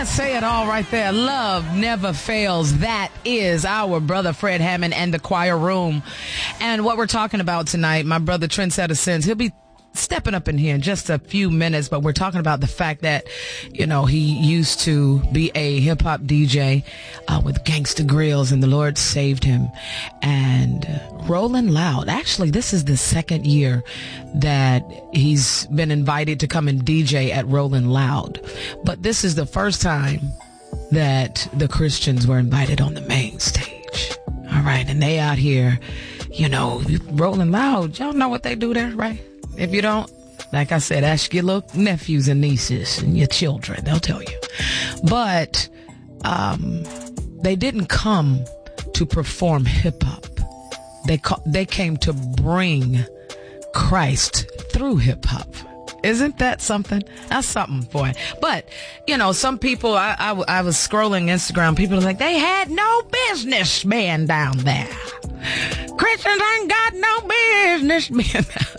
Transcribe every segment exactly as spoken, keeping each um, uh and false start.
That say it all right there. Love never fails. That is our brother Fred Hammond and the Choir Room. And what we're talking about tonight, my brother Trendsetter Sins, he'll be stepping up in here in just a few minutes, but we're talking about the fact that, you know, he used to be a hip-hop D J uh, with Gangsta Grills, and the Lord saved him. And uh, Rolling Loud, actually, this is the second year that he's been invited to come and D J at Rolling Loud. But this is the first time that the Christians were invited on the main stage. All right, and they out here, you know, Rolling Loud. Y'all know what they do there, right? If you don't, like I said, ask your little nephews and nieces and your children. They'll tell you. But um, they didn't come to perform hip-hop. They ca- they came to bring Christ through hip-hop. Isn't that something? That's something for it. But, you know, some people, I, I, I was scrolling Instagram, people are like, they had no business being down there. Christians ain't got no business being down there.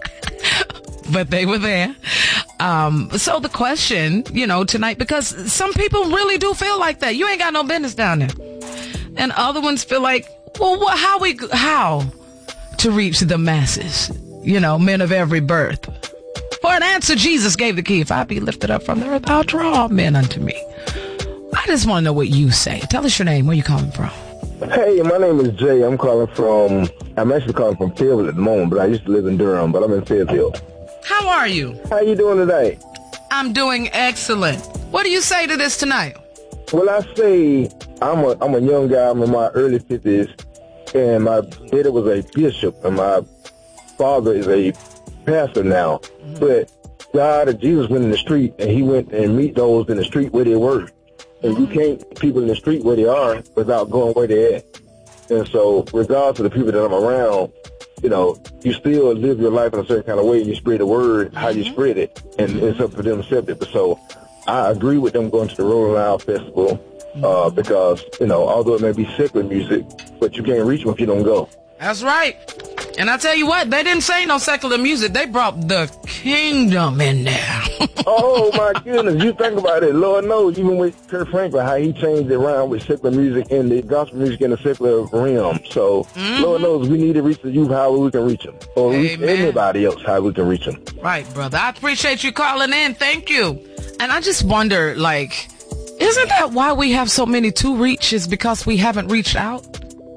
But they were there. Um, so the question, you know, tonight, because some people really do feel like that. You ain't got no business down there. And other ones feel like, well, what, how we, how to reach the masses, you know, men of every birth. For an answer, Jesus gave the key. If I be lifted up from the earth, I'll draw all men unto me. I just want to know what you say. Tell us your name. Where you calling from? Hey, my name is Jay. I'm calling from, I'm actually calling from Fayetteville at the moment, but I used to live in Durham, but I'm in Fayetteville. How are you? How you doing today? I'm doing excellent. What do you say to this tonight? Well, I say I'm a I'm a young guy. I'm in my early fifties, and my daddy was a bishop, and my father is a pastor now. Mm-hmm. But God and Jesus went in the street, and he went and meet those in the street where they were. And mm-hmm. you can't meet people in the street where they are without going where they're at. And so, regardless of the people that I'm around, you know, you still live your life in a certain kind of way, and you spread the word, how you spread it, and it's up to them to accept it. But so I agree with them going to the Rolling Loud Festival uh, because, you know, although it may be secular music, but you can't reach them if you don't go. That's right. And I tell you what, they didn't say no secular music. They brought the kingdom in there. Oh, my goodness. You think about it. Lord knows, even with Kirk Franklin, how he changed it around with secular music and the gospel music in the secular realm. So, mm-hmm. Lord knows, we need to reach the youth how we can reach them. Or reach anybody else how we can reach them. Right, brother. I appreciate you calling in. Thank you. And I just wonder, like, isn't that why we have so many to reach, is because we haven't reached out?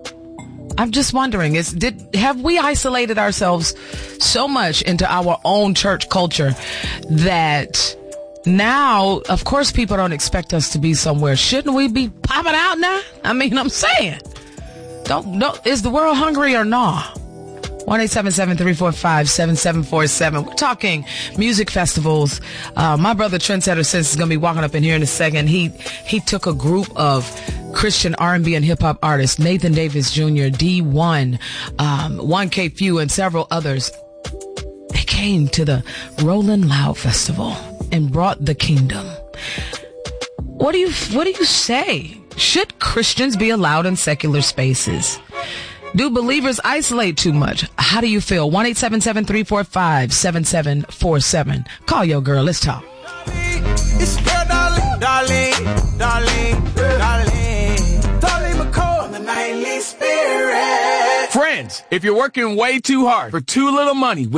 I'm just wondering, is did have we isolated ourselves so much into our own church culture that now, of course, people don't expect us to be somewhere. Shouldn't we be popping out now? I mean, I'm saying, don't, don't is the world hungry or not? one eight seven seven, three four five, seven seven four seven. We're talking music festivals. Uh, my brother Trendsetter Sins is going to be walking up in here in a second. He he took a group of Christian R and B and hip hop artists, Nathan Davis Junior, D one, um, one K Few, and several others. They came to the Rolling Loud Festival and brought the kingdom. What do you what do you say? Should Christians be allowed in secular spaces? Do believers isolate too much? How do you feel? one eight seven seven, three four five, seven seven four seven. Call your girl. Let's talk. It's your darling, darling, darling, darling, darling McCall on the Nightly Spirit. Friends, if you're working way too hard for too little money,